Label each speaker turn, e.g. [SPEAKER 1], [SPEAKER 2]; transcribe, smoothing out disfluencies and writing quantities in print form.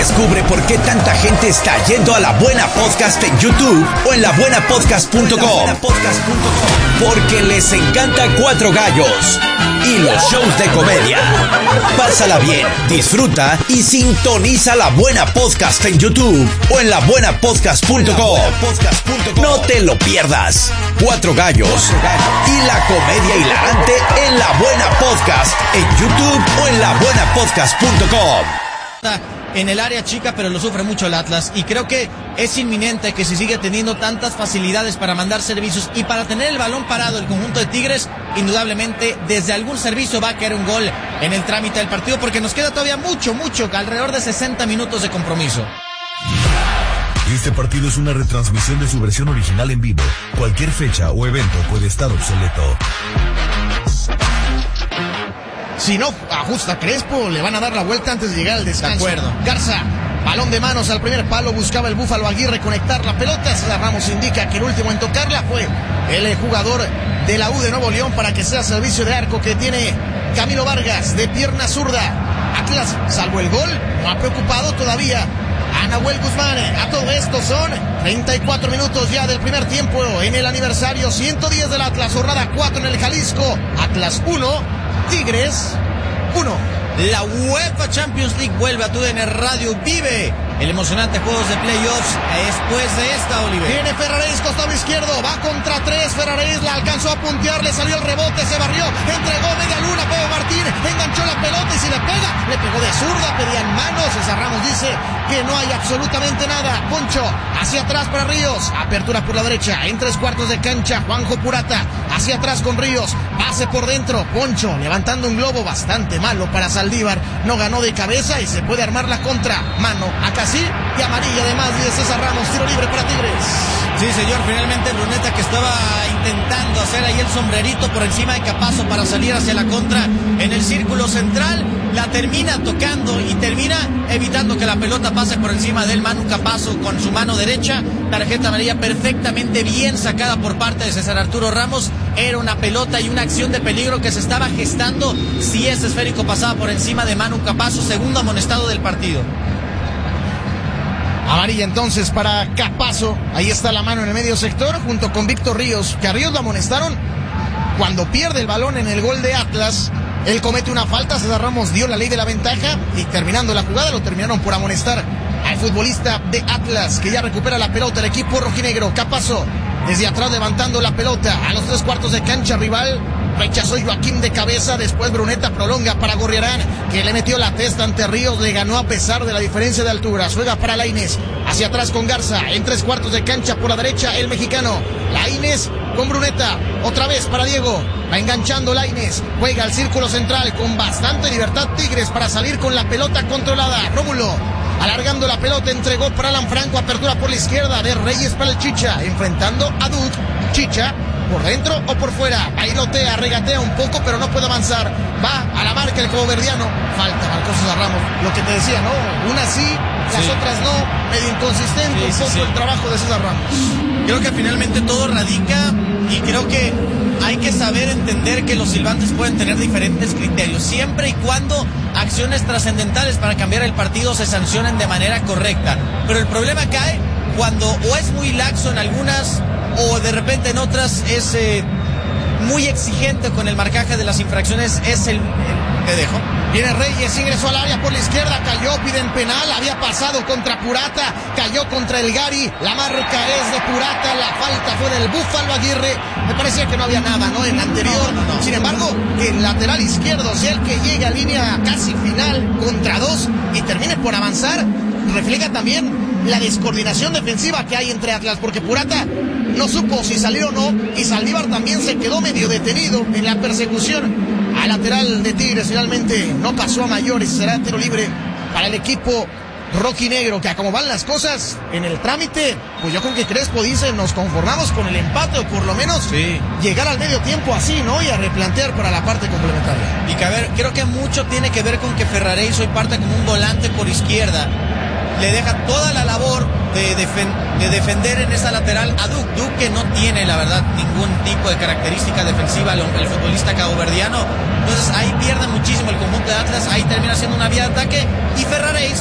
[SPEAKER 1] Descubre por qué tanta gente está yendo a La Buena Podcast en YouTube o en labuenapodcast.com. Porque les encanta Cuatro Gallos y los shows de comedia. Pásala bien, disfruta y sintoniza La Buena Podcast en YouTube o en labuenapodcast.com. No te lo pierdas. Cuatro Gallos y la comedia hilarante en La Buena Podcast en YouTube o en labuenapodcast.com.
[SPEAKER 2] En el área chica, pero lo sufre mucho el Atlas, y creo que es inminente que se siga teniendo tantas facilidades para mandar servicios y para tener el balón parado el conjunto de Tigres. Indudablemente desde algún servicio va a caer un gol en el trámite del partido, porque nos queda todavía mucho, alrededor de 60 minutos de compromiso.
[SPEAKER 3] Este partido es una retransmisión de su versión original en vivo. Cualquier fecha o evento puede estar obsoleto.
[SPEAKER 4] Si no ajusta Crespo, le van a dar la vuelta antes de llegar al descanso.
[SPEAKER 2] De acuerdo.
[SPEAKER 4] Garza, balón de manos al primer palo, buscaba el Búfalo Aguirre conectar la pelota. César Ramos indica que el último en tocarla fue el jugador de la U de Nuevo León para que sea servicio de arco que tiene Camilo Vargas de pierna zurda. Atlas, salvo el gol, no ha preocupado todavía a Nahuel Guzmán. A todo esto son 34 minutos ya del primer tiempo en el aniversario 110 del Atlas. Jornada 4 en el Jalisco. Atlas 1, Tigres 1.
[SPEAKER 2] La UEFA Champions League vuelve a TUDN Radio. Vive el emocionante juegos de playoffs después de esta, Oliver.
[SPEAKER 4] Viene Ferraréis, costado izquierdo, va contra 3. Ferraréis la alcanzó a puntear, le salió el rebote, se barrió, entregó media luna. Pego Martín enganchó la pelota y si le pega, le pegó de zurda, pedían manos. César Ramos dice que no hay absolutamente nada. Poncho hacia atrás para Ríos, apertura por la derecha, en 3/4 de cancha. Juanjo Purata hacia atrás con Ríos, pase por dentro. Poncho levantando un globo bastante malo para Saldívar, no ganó de cabeza y se puede armar la contra. Mano acá sí, y amarilla además de César Ramos. Tiro libre para Tigres.
[SPEAKER 2] Sí, señor, finalmente Bruneta, que estaba intentando hacer ahí el sombrerito por encima de Capazo para salir hacia la contra en el círculo central, la termina tocando y termina evitando que la pelota pase por encima del Manu Capazo con su mano derecha. Tarjeta amarilla perfectamente bien sacada por parte de César Arturo Ramos. Era una pelota y una acción de peligro que se estaba gestando si ese esférico pasaba por encima de Manu Capazo. Segundo amonestado del partido.
[SPEAKER 4] Amarilla entonces para Capazo. Ahí está la mano en el medio sector junto con Víctor Ríos, que a Ríos lo amonestaron cuando pierde el balón en el gol de Atlas. Él comete una falta, César Ramos dio la ley de la ventaja y terminando la jugada lo terminaron por amonestar al futbolista de Atlas, que ya recupera la pelota el equipo rojinegro. Capazo desde atrás levantando la pelota a los 3/4 de cancha rival. Rechazó Joaquín de cabeza, después Bruneta prolonga para Gorriarán, que le metió la testa ante Ríos, le ganó a pesar de la diferencia de altura. Juega para Lainez, hacia atrás con Garza, en 3/4 de cancha por la derecha el mexicano. Lainez con Bruneta, otra vez para Diego, va enganchando Lainez, juega al círculo central con bastante libertad Tigres para salir con la pelota controlada. Rómulo alargando la pelota, entregó para Alan Franco, apertura por la izquierda de Reyes para el Chicha, enfrentando a Duc. Chicha por dentro o por fuera, bailotea, regatea un poco, pero no puede avanzar. Va a la marca el coboverdiano. Falta, marcó César Ramos. Lo que te decía, ¿no? Unas sí, las otras no. Medio inconsistente un poco el trabajo de César Ramos.
[SPEAKER 2] Creo que finalmente todo radica, y creo que hay que saber entender que los silbantes pueden tener diferentes criterios, siempre y cuando acciones trascendentales para cambiar el partido se sancionen de manera correcta. Pero el problema cae cuando o es muy laxo en algunas, o de repente en otras es muy exigente con el marcaje de las infracciones. Es el te dejo.
[SPEAKER 4] Viene Reyes, ingresó al área por la izquierda, cayó, piden penal, había pasado contra Purata, cayó contra el Gary, la marca es de Purata, la falta fue del Búfalo Aguirre. Me parecía que no había nada, ¿no? En la anterior. No. Sin embargo, que el lateral izquierdo sea el que llegue a línea casi final contra 2 y termine por avanzar, refleja también la descoordinación defensiva que hay entre Atlas, porque Purata no supo si salir o no, y Saldívar también se quedó medio detenido en la persecución al lateral de Tigres. Finalmente no pasó a mayores, será tiro libre para el equipo rojinegro, que a como van las cosas en el trámite, pues yo con que Crespo dice nos conformamos con el empate, o por lo menos llegar al medio tiempo así, ¿no? Y a replantear para la parte complementaria.
[SPEAKER 2] Y que a ver, creo que mucho tiene que ver con que Ferraréis hoy parte como un volante por izquierda, le deja toda la labor de defender en esa lateral a Duc. Duc, que no tiene, la verdad, ningún tipo de característica defensiva, el futbolista caboverdiano. Entonces ahí pierde muchísimo el conjunto de Atlas, ahí termina siendo una vía de ataque, y Ferraréis